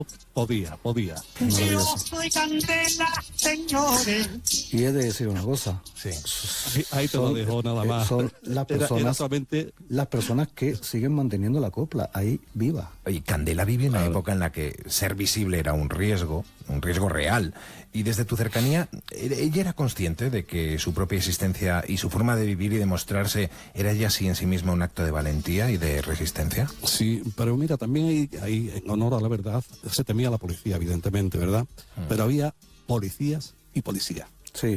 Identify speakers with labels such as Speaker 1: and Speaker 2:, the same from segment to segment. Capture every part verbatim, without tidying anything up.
Speaker 1: Podía, podía.
Speaker 2: Yo soy Candela, señores.
Speaker 3: Y he de decir una cosa.
Speaker 1: Sí. Ahí, ahí te
Speaker 3: son,
Speaker 1: lo dejo nada más.
Speaker 3: Son las personas,
Speaker 1: era, era solamente...
Speaker 3: las personas que siguen manteniendo la copla ahí viva.
Speaker 4: Oye, Candela vive en una claro. época en la que ser visible era un riesgo, un riesgo real. Y desde tu cercanía, ¿ella era consciente de que su propia existencia y su forma de vivir y de mostrarse era ella sí en sí misma un acto de valentía y de resistencia?
Speaker 1: Sí, pero mira, también hay, hay en honor a la verdad, se temía la policía, evidentemente, ¿verdad? Mm. Pero había policías y policías.
Speaker 3: Sí.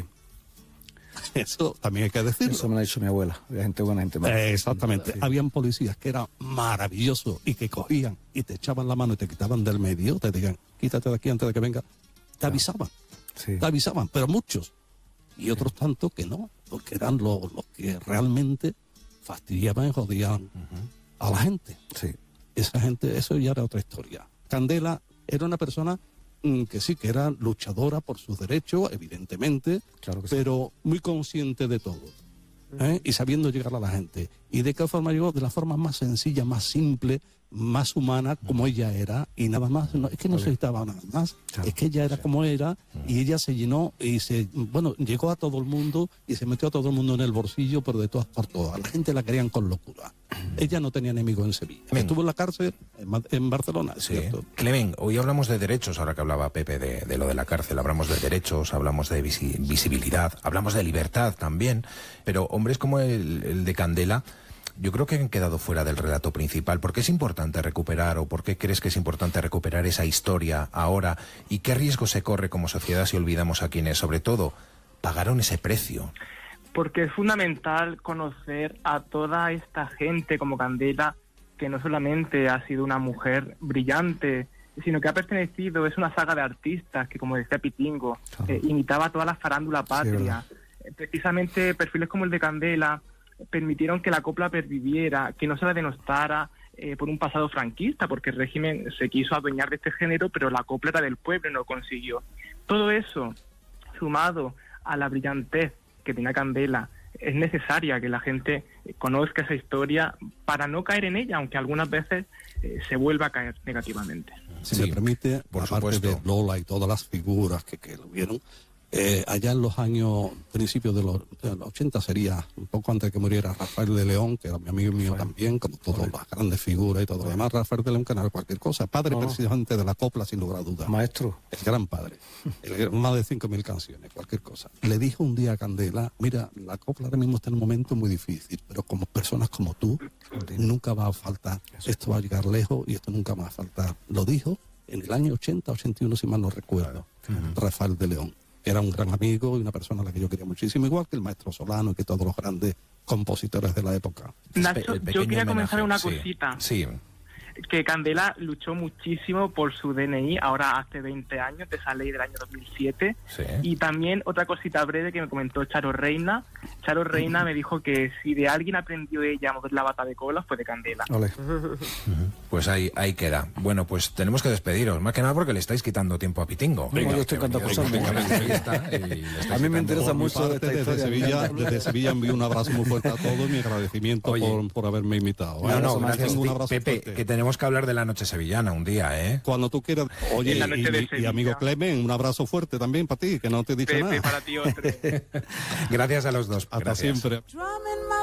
Speaker 1: Eso también hay que decirlo.
Speaker 3: Eso me lo ha dicho mi abuela. Había gente buena, gente mala.
Speaker 1: Eh, exactamente. Sí. Habían policías que eran maravillosos y que cogían y te echaban la mano y te quitaban del medio, te digan, quítate de aquí antes de que venga. Te avisaban. Sí. Te avisaban, pero muchos. Y otros sí. tantos que no, porque eran los, los que realmente fastidiaban y jodían uh-huh. a la gente.
Speaker 3: Sí.
Speaker 1: Esa gente, eso ya era otra historia. Candela era una persona mm, que sí, que era luchadora por sus derechos, evidentemente,
Speaker 3: claro que
Speaker 1: pero
Speaker 3: sí.
Speaker 1: muy consciente de todo. ¿eh? Y sabiendo llegar a la gente. ¿Y de qué forma llegó? De la forma más sencilla, más simple, más humana, como ella era, y nada más. No, es que no se necesitaba nada más. Claro. Es que ella era como era, y ella se llenó y se, bueno, llegó a todo el mundo y se metió a todo el mundo en el bolsillo, pero de todas por todas. La gente la querían con locura. Ella no tenía enemigo en Sevilla. Clemen. Estuvo en la cárcel en, en Barcelona,
Speaker 4: sí.
Speaker 1: ¿cierto?
Speaker 4: Clemen, hoy hablamos de derechos, ahora que hablaba Pepe de, de lo de la cárcel, hablamos de derechos, hablamos de visi visibilidad, hablamos de libertad también, pero hombres como el, el de Candela, yo creo que han quedado fuera del relato principal. ¿Por qué es importante recuperar o por qué crees que es importante recuperar esa historia ahora? ¿Y qué riesgo se corre como sociedad si olvidamos a quienes, sobre todo, pagaron ese precio?
Speaker 5: Porque es fundamental conocer a toda esta gente como Candela, que no solamente ha sido una mujer brillante, sino que ha pertenecido, es una saga de artistas que, como decía Pitingo, claro. eh, imitaba toda la farándula patria. Sí, precisamente perfiles como el de Candela permitieron que la copla perviviera, que no se la denostara eh, por un pasado franquista, porque el régimen se quiso adueñar de este género, pero la copla era del pueblo y no lo consiguió. Todo eso, sumado a la brillantez que tenía Candela, es necesaria que la gente conozca esa historia para no caer en ella, aunque algunas veces eh, se vuelva a caer negativamente.
Speaker 1: Si sí, me permite, por aparte de Lola y todas las figuras que, que lo vieron, Eh, allá en los años, principios de los, de los ochenta, sería un poco antes de que muriera Rafael de León, que era mi amigo mío también, como todas las grandes figuras y todo lo demás. Rafael de León, que no era cualquier cosa, padre no. precisamente de la copla, sin lugar a dudas.
Speaker 3: Maestro.
Speaker 1: El gran padre. El, más de cinco mil canciones, cualquier cosa. Le dijo un día a Candela, mira, la copla ahora mismo está en un momento muy difícil, pero como personas como tú, nunca va a faltar. Esto va a llegar lejos y esto nunca va a faltar. Lo dijo en el año ochenta, ochenta y uno, si mal no recuerdo, uh-huh. Rafael de León. Era un gran amigo y una persona a la que yo quería muchísimo, igual que el maestro Solano y que todos los grandes compositores de la época.
Speaker 5: Nacho, yo quería comentar una cosita.
Speaker 4: Sí.
Speaker 5: Que Candela luchó muchísimo por su D N I, ahora hace veinte años, de esa ley del año dos mil siete.
Speaker 4: Sí.
Speaker 5: Y también otra cosita breve que me comentó Charo Reina. Charo Reina uh-huh. me dijo que si de alguien aprendió ella a mover la bata de cola fue de Candela.
Speaker 3: Ole.
Speaker 4: Uh-huh. Pues ahí, ahí queda. Bueno, pues tenemos que despediros, más que nada porque le estáis quitando tiempo a Pitingo.
Speaker 3: Venga, no, yo estoy contando cosas. A mí me interesa mucho de esta
Speaker 1: desde
Speaker 3: historia.
Speaker 1: Sevilla, desde Sevilla envío un abrazo muy fuerte a todos y mi agradecimiento por, por haberme invitado.
Speaker 4: No, no,
Speaker 1: gracias,
Speaker 4: un
Speaker 1: abrazo
Speaker 4: Pepe,
Speaker 1: fuerte.
Speaker 4: Que tenemos que hablar de la noche sevillana un día, ¿eh?
Speaker 1: Cuando tú quieras. Oye, y, y, y amigo Clemen, un abrazo fuerte también para ti, que no te he dicho
Speaker 5: Pepe,
Speaker 1: nada.
Speaker 5: para ti otro.
Speaker 4: Gracias a los dos.
Speaker 1: Hasta
Speaker 4: Gracias.
Speaker 1: siempre.